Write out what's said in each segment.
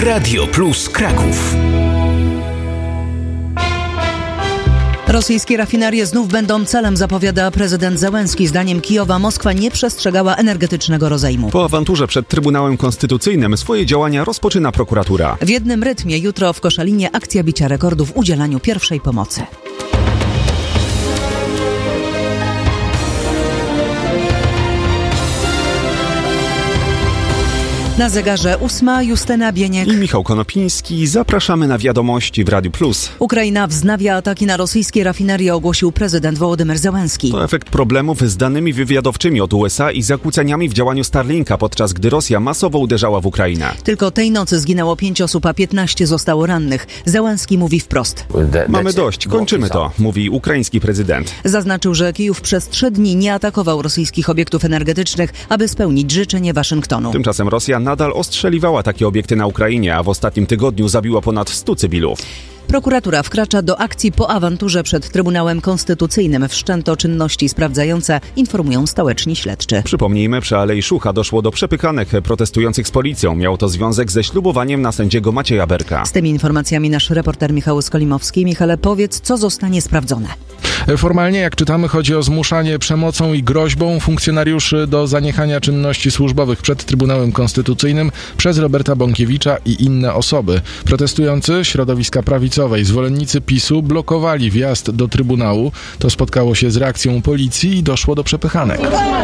Radio Plus Kraków. Rosyjskie rafinerie znów będą celem, zapowiada prezydent Zełenski. Zdaniem Kijowa Moskwa nie przestrzegała energetycznego rozejmu. Po awanturze przed Trybunałem Konstytucyjnym swoje działania rozpoczyna prokuratura. W jednym rytmie jutro w Koszalinie akcja bicia rekordów w udzielaniu pierwszej pomocy. Na zegarze 8, Justyna Bieniek i Michał Konopiński. Zapraszamy na wiadomości w Radiu Plus. Ukraina wznawia ataki na rosyjskie rafinerie, ogłosił prezydent Wołodymyr Zełenski. To efekt problemów z danymi wywiadowczymi od USA i zakłóceniami w działaniu Starlinka, podczas gdy Rosja masowo uderzała w Ukrainę. Tylko tej nocy zginęło 5 osób, a 15 zostało rannych. Zełenski mówi wprost. Mamy dość, kończymy to, mówi ukraiński prezydent. Zaznaczył, że Kijów przez 3 dni nie atakował rosyjskich obiektów energetycznych, aby spełnić życzenie Waszyngtonu. Tymczasem Rosja nadal ostrzeliwała takie obiekty na Ukrainie, a w ostatnim tygodniu zabiła ponad 100 cywilów. Prokuratura wkracza do akcji po awanturze przed Trybunałem Konstytucyjnym. Wszczęto czynności sprawdzające, informują stołeczni śledczy. Przypomnijmy, przy Alei Szucha doszło do przepychanek protestujących z policją. Miało to związek ze ślubowaniem na sędziego Macieja Berka. Z tymi informacjami nasz reporter Michał Skolimowski. Michale, powiedz, co zostanie sprawdzone. Formalnie, jak czytamy, chodzi o zmuszanie przemocą i groźbą funkcjonariuszy do zaniechania czynności służbowych przed Trybunałem Konstytucyjnym przez Roberta Bąkiewicza i inne osoby. Protestujący środowiska prawicowej, zwolennicy PiS-u blokowali wjazd do Trybunału. To spotkało się z reakcją policji i doszło do przepychanek.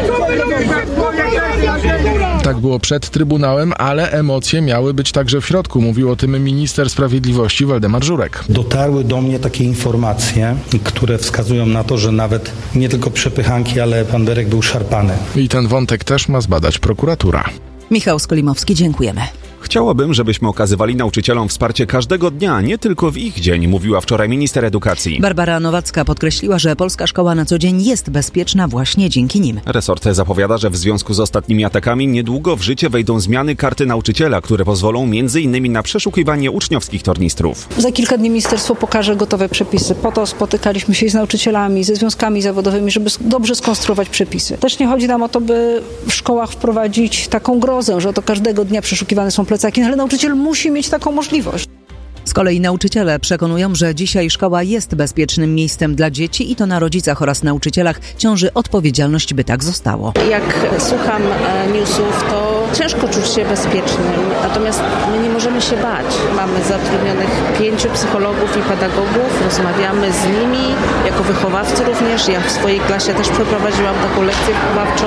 Tak było przed Trybunałem, ale emocje miały być także w środku. Mówił o tym minister sprawiedliwości Waldemar Żurek. Dotarły do mnie takie informacje, które wskazują na to, że nawet nie tylko przepychanki, ale pan Berek był szarpany. I ten wątek też ma zbadać prokuratura. Michał Skolimowski, dziękujemy. Chciałabym, żebyśmy okazywali nauczycielom wsparcie każdego dnia, nie tylko w ich dzień, mówiła wczoraj minister edukacji. Barbara Nowacka podkreśliła, że polska szkoła na co dzień jest bezpieczna właśnie dzięki nim. Resort zapowiada, że w związku z ostatnimi atakami niedługo w życie wejdą zmiany karty nauczyciela, które pozwolą m.in. na przeszukiwanie uczniowskich tornistrów. Za kilka dni ministerstwo pokaże gotowe przepisy. Po to spotykaliśmy się z nauczycielami, ze związkami zawodowymi, żeby dobrze skonstruować przepisy. Też nie chodzi nam o to, by w szkołach wprowadzić taką grozę, że oto każdego dnia przeszukiwane są plecaki, ale nauczyciel musi mieć taką możliwość. Z kolei nauczyciele przekonują, że dzisiaj szkoła jest bezpiecznym miejscem dla dzieci i to na rodzicach oraz nauczycielach ciąży odpowiedzialność, by tak zostało. Jak słucham newsów, to ciężko czuć się bezpiecznym, natomiast my nie możemy się bać. Mamy zatrudnionych 5 psychologów i pedagogów, rozmawiamy z nimi, jako wychowawcy również. Ja w swojej klasie też przeprowadziłam taką lekcję wychowawczą.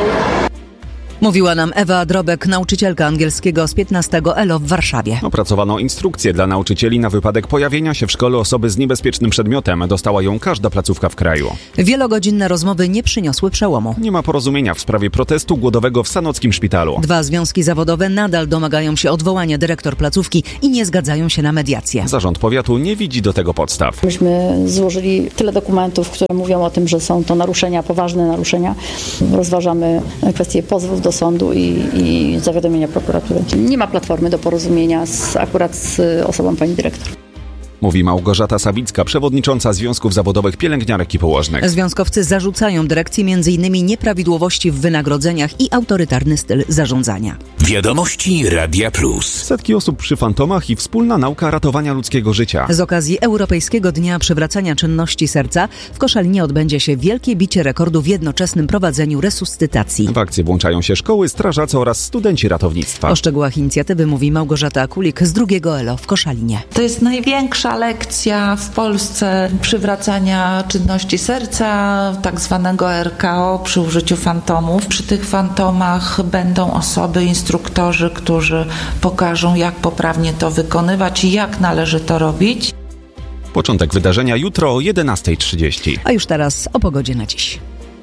Mówiła nam Ewa Drobek, nauczycielka angielskiego z 15 ELO w Warszawie. Opracowano instrukcję dla nauczycieli na wypadek pojawienia się w szkole osoby z niebezpiecznym przedmiotem. Dostała ją każda placówka w kraju. Wielogodzinne rozmowy nie przyniosły przełomu. Nie ma porozumienia w sprawie protestu głodowego w sanockim szpitalu. 2 związki zawodowe nadal domagają się odwołania dyrektor placówki i nie zgadzają się na mediację. Zarząd powiatu nie widzi do tego podstaw. Myśmy złożyli tyle dokumentów, które mówią o tym, że są to naruszenia, poważne naruszenia. Rozważamy kwestię pozwów do sądu i zawiadomienia prokuratury. Nie ma platformy do porozumienia akurat z osobą pani dyrektor. Mówi Małgorzata Sawicka, przewodnicząca Związków Zawodowych Pielęgniarek i Położnych. Związkowcy zarzucają dyrekcji m.in. nieprawidłowości w wynagrodzeniach i autorytarny styl zarządzania. Wiadomości Radia Plus. Setki osób przy fantomach i wspólna nauka ratowania ludzkiego życia. Z okazji Europejskiego Dnia Przywracania Czynności Serca w Koszalinie odbędzie się wielkie bicie rekordu w jednoczesnym prowadzeniu resuscytacji. W akcję włączają się szkoły, strażacy oraz studenci ratownictwa. O szczegółach inicjatywy mówi Małgorzata Kulik z 2 ELO w Koszalinie. To jest największa lekcja w Polsce przywracania czynności serca, tak zwanego RKO przy użyciu fantomów. Przy tych fantomach będą osoby, instruktorzy, którzy pokażą, jak poprawnie to wykonywać i jak należy to robić. Początek wydarzenia jutro o 11:30. A już teraz o pogodzie na dziś.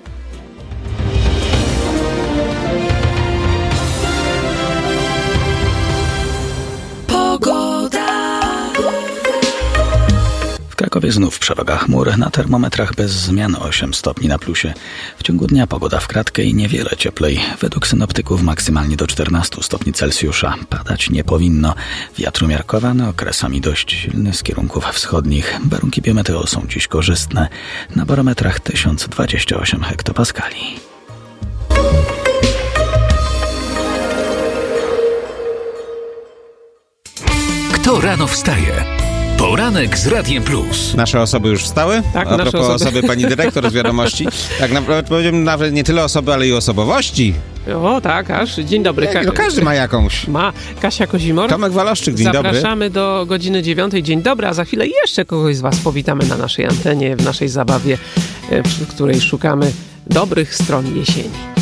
W Krakowie znów przewaga chmur, na termometrach bez zmian 8 stopni na plusie. W ciągu dnia pogoda w kratkę i niewiele cieplej. Według synoptyków maksymalnie do 14 stopni Celsjusza. Padać nie powinno. Wiatr umiarkowany, okresami dość silny z kierunków wschodnich. Warunki biometeo są dziś korzystne. Na barometrach 1028 hektopaskali. Kto rano wstaje? Poranek z Radiem Plus. Nasze osoby już wstały? Tak, a propos osoby pani dyrektor z wiadomości. Tak naprawdę powiedziałbym nawet nie tyle osoby, ale i osobowości. O tak, aż. Dzień dobry. Każdy ma jakąś. Ma. Kasia Kozimor. Tomek Waloszczyk, dzień dobry. Zapraszamy do godziny 9. Dzień dobry, a za chwilę jeszcze kogoś z was powitamy na naszej antenie, w naszej zabawie, w której szukamy dobrych stron jesieni.